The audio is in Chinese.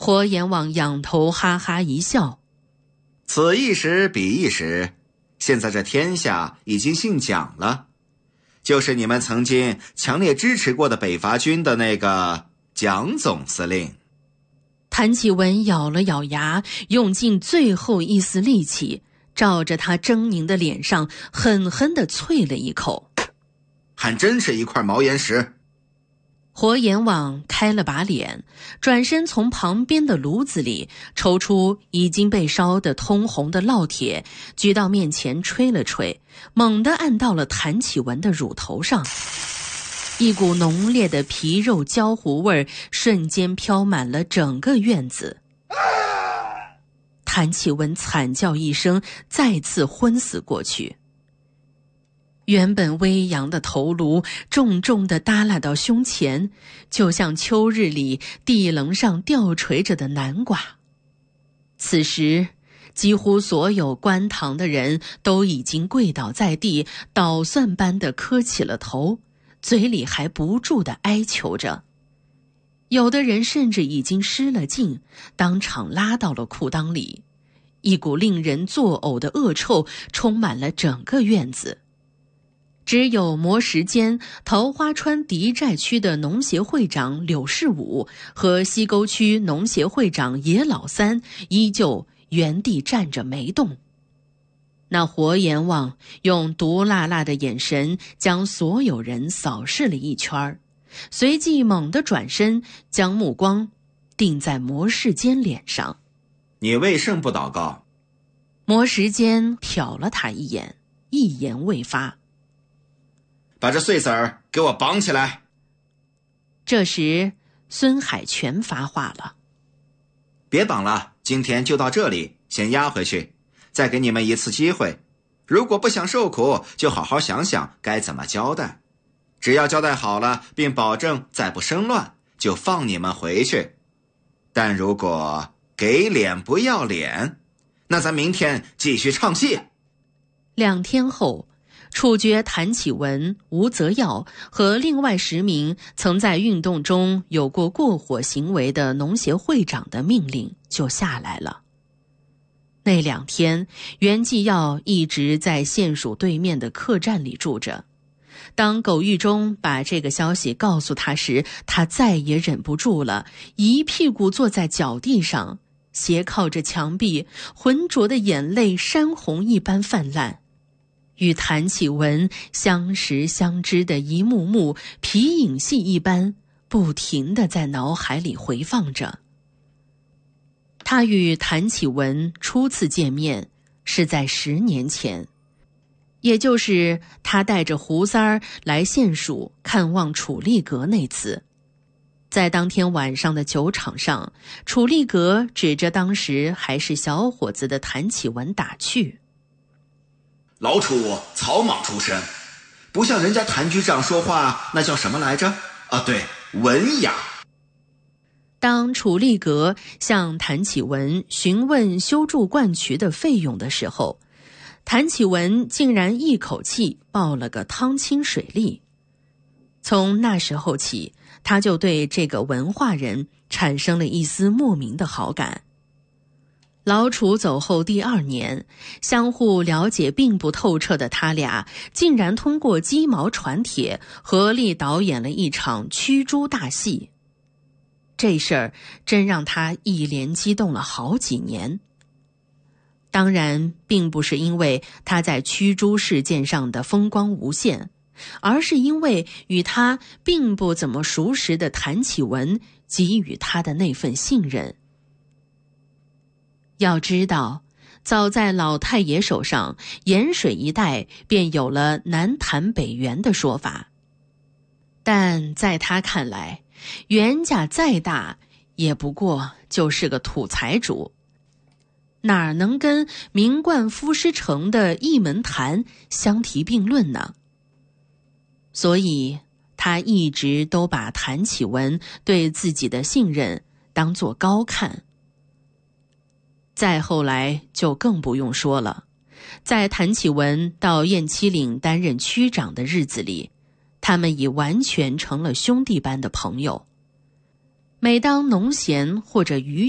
火眼王仰头哈哈一笑： 此一时彼一时，现在这天下已经姓蒋了，就是你们曾经强烈支持过的北伐军的那个蒋总司令。 谭启文咬了咬牙，用尽最后一丝力气，照着他狰狞的脸上狠狠地啐了一口。 还真是一块毛岩石。 火眼王开了把脸，转身从旁边的炉子里抽出已经被烧得通红的烙铁，举到面前吹了吹，猛地按到了谭启文的乳头上。一股浓烈的皮肉焦糊味瞬间飘满了整个院子。谭启文惨叫一声，再次昏死过去。原本微扬的头颅重重地耷拉到胸前，就像秋日里地棱上吊垂着的南瓜。此时几乎所有观堂的人都已经跪倒在地，捣蒜般地磕起了头，嘴里还不住地哀求着。有的人甚至已经失了劲，当场拉到了裤裆里。一股令人作呕的恶臭充满了整个院子。只有磨石间桃花川狄寨区的农协会长柳世武和西沟区农协会长野老三依旧原地站着没动。那火眼王用毒辣辣的眼神将所有人扫视了一圈，随即猛地转身，将目光定在磨石间脸上。 你为甚不祷告？ 磨石间瞟了他一眼，一言未发。 把这碎子儿给我绑起来。 这时孙海全发话了： 别绑了，今天就到这里，先押回去，再给你们一次机会。如果不想受苦，就好好想想该怎么交代。只要交代好了，并保证再不生乱，就放你们回去。但如果给脸不要脸，那咱明天继续唱戏。 2天后，处决谭启文、吴泽耀和另外10名曾在运动中有过过火行为的农协会长的命令就下来了。那2天，袁继耀一直在县署对面的客栈里住着。当苟玉忠把这个消息告诉他时，他再也忍不住了，一屁股坐在脚地上，斜靠着墙壁，浑浊的眼泪山洪一般泛滥。与谭启文相识相知的一幕幕皮影戏一般，不停地在脑海里回放着。他与谭启文初次见面是在10年前，也就是他带着胡三儿来县署看望楚立阁那次。在当天晚上的酒场上，楚立阁指着当时还是小伙子的谭启文打趣： 老楚草莽出身，不像人家谭局长说话那叫什么来着？啊，对，文雅。 当楚立阁向谭启文询问修筑灌渠的费用的时候，谭启文竟然一口气报了个汤清水利。从那时候起，他就对这个文化人产生了一丝莫名的好感。老楚走后第2年，相互了解并不透彻的他俩，竟然通过鸡毛传帖合力导演了一场驱猪大戏。这事儿真让他一连激动了好几年。当然，并不是因为他在驱猪事件上的风光无限，而是因为与他并不怎么熟识的谭启文给予他的那份信任。要知道，早在老太爷手上，盐水一带便有了南谭北袁的说法。但在他看来，袁家再大，也不过就是个土财主，哪能跟名冠夫师城的一门谭相提并论呢？所以他一直都把谭启文对自己的信任当作高看。再后来就更不用说了，在谭启文到雁栖岭担任区长的日子里，他们已完全成了兄弟般的朋友。每当农闲或者余